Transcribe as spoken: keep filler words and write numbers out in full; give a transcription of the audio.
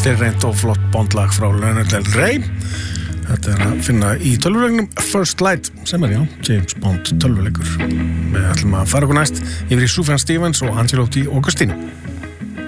styrreint og flott bondlag frá Lana Del Rey. Þetta er að finna í tölvuleiknum First Light sem er, já, James Bond tölvuleikur. Við ætlum að fara okkur næst yfir í Sufjan Stevens og Angelo Di Agostino.